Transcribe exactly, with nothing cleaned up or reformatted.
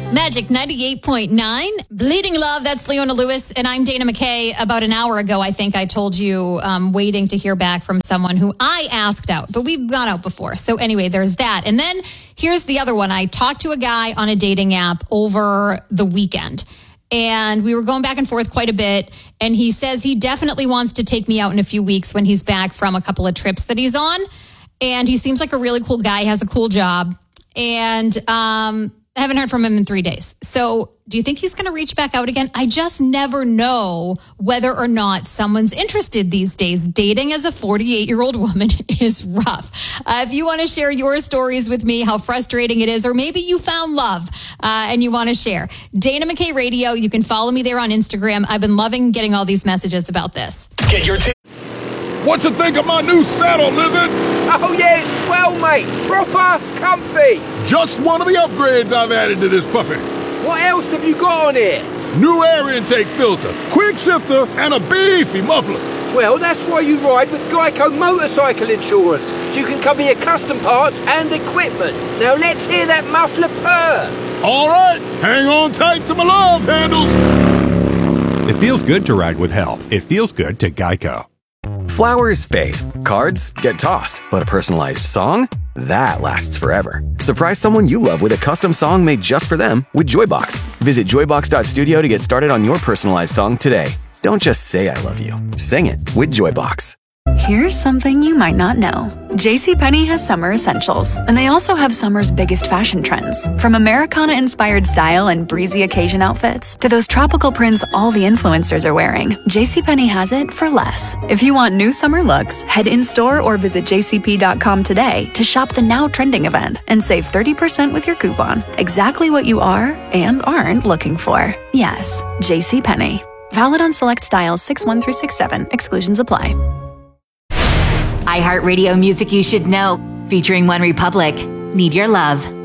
Magic ninety-eight point nine. Bleeding Love, that's Leona Lewis. And I'm Dana McKay. About an hour ago, I think I told you, um, waiting to hear back from someone who I asked out. But we've gone out before. So anyway, there's that. And then here's the other one. I talked to a guy on a dating app over the weekend. And we were going back and forth quite a bit. And he says he definitely wants to take me out in a few weeks when he's back from a couple of trips that he's on. And he seems like a really cool guy, has a cool job. And um, I haven't heard from him in three days. So do you think he's going to reach back out again? I just never know whether or not someone's interested these days. Dating as a forty-eight-year-old woman is rough. Uh, if you want to share your stories with me, how frustrating it is, or maybe you found love uh, and you want to share. Dana McKay Radio, you can follow me there on Instagram. I've been loving getting all these messages about this. Get your t- What you think of my new saddle, Lizard? Oh yeah, it's swell, mate. Proper comfy. Just one of the upgrades I've added to this puppy. What else have you got on here? New air intake filter, quick shifter, and a beefy muffler. Well, that's why you ride with Geico Motorcycle Insurance, so you can cover your custom parts and equipment. Now let's hear that muffler purr. All right, hang on tight to my love handles. It feels good to ride with help. It feels good to Geico. Flowers fade, cards get tossed, but a personalized song? That lasts forever. Surprise someone you love with a custom song made just for them with Joybox. Visit joybox dot studio to get started on your personalized song today. Don't just say I love you. Sing it with Joybox. Here's something you might not know. JCPenney has summer essentials, and they also have summer's biggest fashion trends. From Americana-inspired style and breezy occasion outfits to those tropical prints all the influencers are wearing, JCPenney has it for less. If you want new summer looks, head in-store or visit j c p dot com today to shop the now trending event and save thirty percent with your coupon. Exactly what you are and aren't looking for. Yes, JCPenney. Valid on select styles six one through six seven. Exclusions apply. iHeartRadio music you should know, featuring One Republic. Need Your Love.